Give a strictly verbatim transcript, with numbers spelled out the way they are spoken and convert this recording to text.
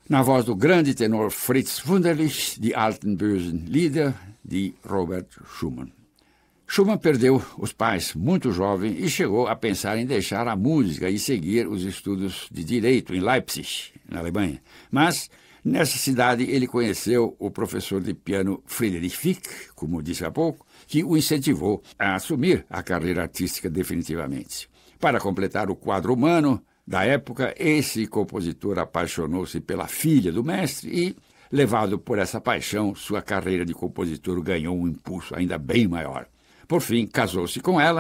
na voz do grande tenor Fritz Wunderlich, Die alten bösen Lieder, de Robert Schumann. Schumann perdeu os pais muito jovem e chegou a pensar em deixar a música e seguir os estudos de direito em Leipzig, na Alemanha. Mas, nessa cidade, ele conheceu o professor de piano Friedrich Wieck, como disse há pouco, que o incentivou a assumir a carreira artística definitivamente. Para completar o quadro humano da época, esse compositor apaixonou-se pela filha do mestre e, levado por essa paixão, sua carreira de compositor ganhou um impulso ainda bem maior. Por fim, casou-se com ela